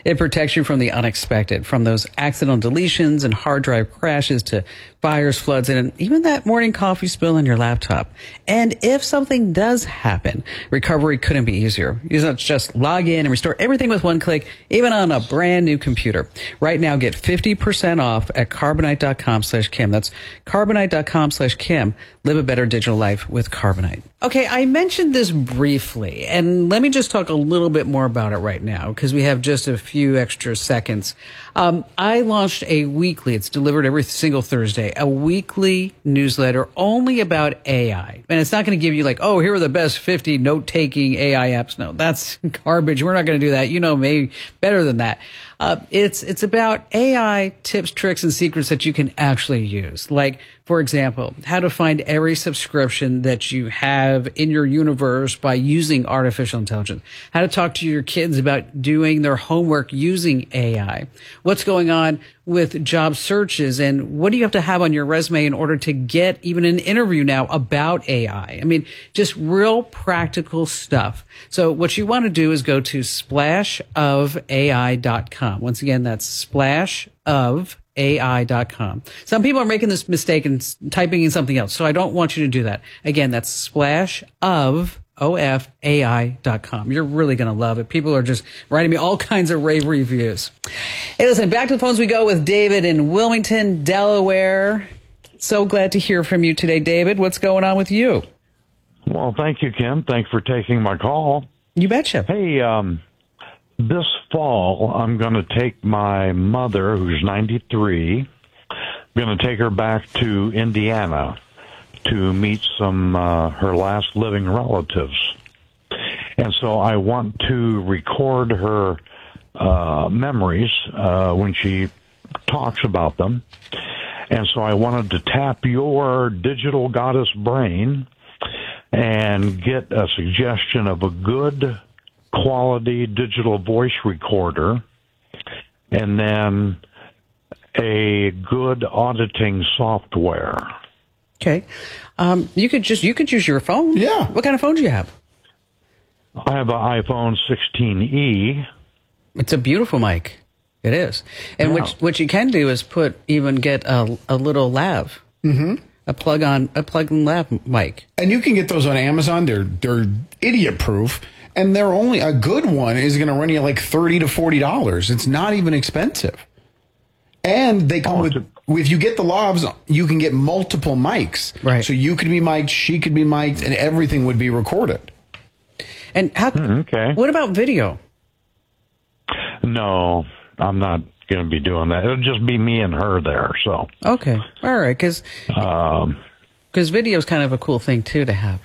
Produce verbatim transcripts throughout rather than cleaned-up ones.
It protects you from the unexpected, from those accidental deletions and hard drive crashes to fires, floods, and even that morning coffee spill on your laptop. And if something does happen, recovery couldn't be easier. You don't just log in and restore everything with one click, even on a brand new computer. Right now, get fifty percent off at carbonite.com slash Kim. That's carbonite.com slash Kim. Live a better digital life with Carbonite. Okay, I mentioned this briefly, and let me just talk a little bit more about it right now because we have just a few extra seconds. Um, I launched a weekly, it's delivered every single Thursday, a weekly newsletter only about A I. And it's not going to give you like, oh, here are the best fifty note-taking A I apps. No, that's garbage. We're not going to do that. You know me better than that. Uh, it's it's about A I tips, tricks, and secrets that you can actually use. Like, for example, how to find every subscription that you have in your universe by using artificial intelligence. How to talk to your kids about doing their homework using A I. What's going on with job searches, and what do you have to have on your resume in order to get even an interview now about A I? I mean, just real practical stuff. So what you want to do is go to splash of A I dot com. Once again, that's splash of A I dot com. Some people are making this mistake and typing in something else, so I don't want you to do that. Again, that's splash of O F A I dot com. You're really going to love it. People are just writing me all kinds of rave reviews. Hey, listen, back to the phones we go with David in Wilmington, Delaware. So glad to hear from you today, David. What's going on with you? Well, thank you, Kim. Thanks for taking my call. You betcha. Hey, um, this fall, I'm going to take my mother, who's ninety-three, I'm going to take her back to Indiana to meet some uh, her last living relatives. And so I want to record her uh, memories uh, when she talks about them. And so I wanted to tap your digital goddess brain and get a suggestion of a good quality digital voice recorder and then a good auditing software. Okay. Um, you could just, you could use your phone. Yeah. What kind of phone do you have? I have an iPhone sixteen E. It's a beautiful mic. It is. And Yeah. what, what you can do is put, even get a, a little lav. Mm-hmm. A plug on, a plug in lav mic. And you can get those on Amazon. They're, they're idiot proof. And they're only, a good one is going to run you like thirty to forty dollars. It's not even expensive. And they come Oh, with, if you get the lavs, you can get multiple mics. Right. So you could be mic'd, she could be mic'd, and everything would be recorded. And how, Okay. what about video? No, I'm not going to be doing that. It'll just be me and her there. So, Okay. All right. Cause, um, cause video is kind of a cool thing too to have.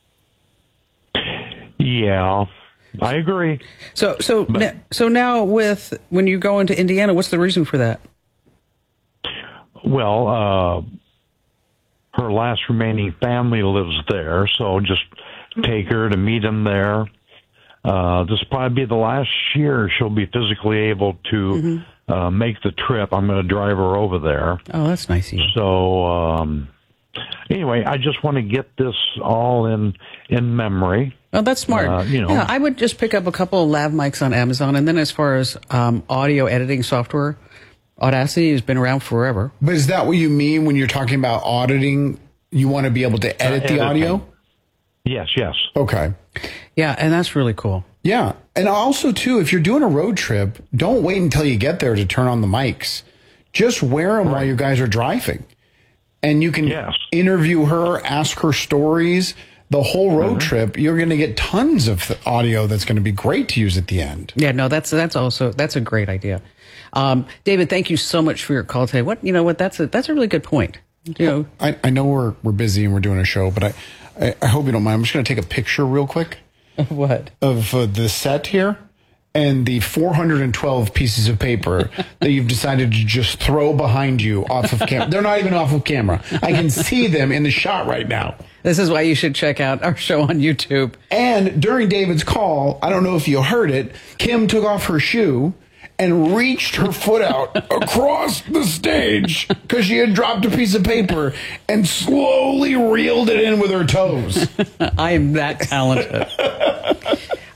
yeah, I agree. So, so, But- so now with, when you go into Indiana, what's the reason for that? Well, uh, her last remaining family lives there, so just take her to meet them there. Uh, this will probably be the last year she'll be physically able to mm-hmm. uh, make the trip. I'm going to drive her over there. Oh, that's nice of you. So, um, anyway, I just want to get this all in, in memory. Oh, that's smart. Uh, you know. Yeah, I would just pick up a couple of lav mics on Amazon, and then as far as um, audio editing software, Audacity has been around forever. But is that what you mean when you're talking about auditing? You want to be able to edit Uh, the audio? Yes, yes. Okay. Yeah, and that's really cool. Yeah. And also, too, if you're doing a road trip, don't wait until you get there to turn on the mics. Just wear them right. while you guys are driving. And you can yes. interview her, ask her stories. The whole road mm-hmm. trip, you're going to get tons of audio that's going to be great to use at the end. Yeah, no, that's that's also, that's a great idea. Um, David, thank you so much for your call today. What, you know what, that's a, that's a really good point. You know, I, I know we're, we're busy and we're doing a show, but I, I, I hope you don't mind. I'm just going to take a picture real quick. Of what? Of uh, the set here and the four hundred twelve pieces of paper that you've decided to just throw behind you off of camera. They're not even off of camera. I can see them in the shot right now. This is why you should check out our show on YouTube. And during David's call, I don't know if you heard it, Kim took off her shoe and reached her foot out across the stage because she had dropped a piece of paper and slowly reeled it in with her toes. I am that talented.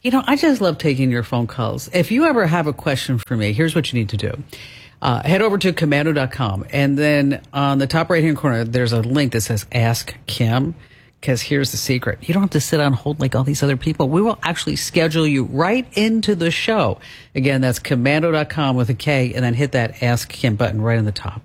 You know, I just love taking your phone calls. If you ever have a question for me, here's what you need to do. Uh, head over to komando dot com, and then on the top right-hand corner, there's a link that says Ask Kim, because here's the secret. You don't have to sit on hold like all these other people. We will actually schedule you right into the show. Again, that's komando dot com with a K, and then hit that Ask Kim button right on the top.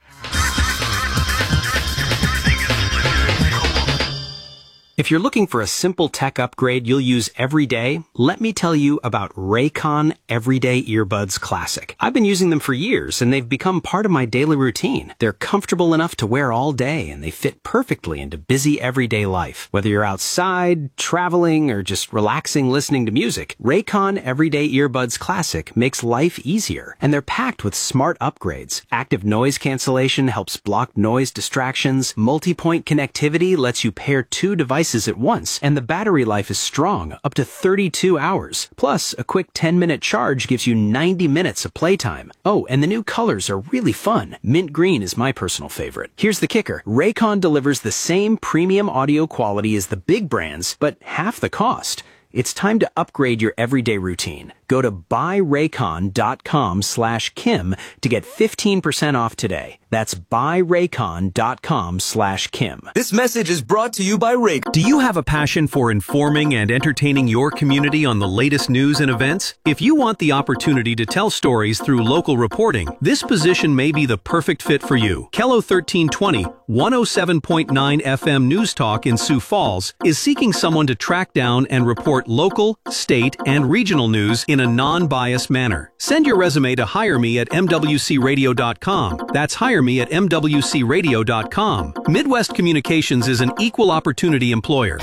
If you're looking for a simple tech upgrade you'll use every day, let me tell you about Raycon Everyday Earbuds Classic. I've been using them for years, and they've become part of my daily routine. They're comfortable enough to wear all day, and they fit perfectly into busy everyday life. Whether you're outside, traveling, or just relaxing listening to music, Raycon Everyday Earbuds Classic makes life easier. And they're packed with smart upgrades. Active noise cancellation helps block noise distractions. Multi-point connectivity lets you pair two devices at once, and the battery life is strong, up to thirty-two hours. Plus, a quick ten minute charge gives you ninety minutes of playtime. Oh, and the new colors are really fun. Mint green is my personal favorite. Here's the kicker. Raycon delivers the same premium audio quality as the big brands, but half the cost. It's time to upgrade your everyday routine. Go to buy raycon dot com slash Kim to get fifteen percent off today. That's buy raycon dot com slash Kim. This message is brought to you by Raycon. Do you have a passion for informing and entertaining your community on the latest news and events? If you want the opportunity to tell stories through local reporting, this position may be the perfect fit for you. Kello thirteen twenty, one oh seven point nine F M News Talk in Sioux Falls is seeking someone to track down and report local, state, and regional news in a non-biased manner. Send your resume to hire me at m w c radio dot com. That's hire me at m w c radio dot com. Midwest Communications is an equal opportunity employer.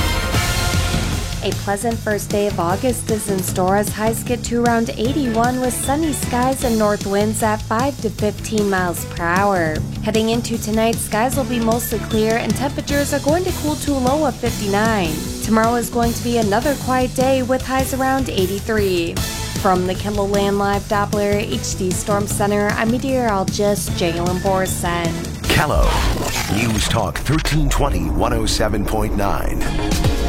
A pleasant first day of August is in store as highs get to around eighty-one with sunny skies and north winds at five to fifteen miles per hour. Heading into tonight, skies will be mostly clear and temperatures are going to cool to a low of fifty-nine. Tomorrow is going to be another quiet day with highs around eighty-three. From the KELOLAND Live Doppler H D Storm Center, I'm meteorologist Jalen Borson. Kello News Talk thirteen twenty, one oh seven point nine.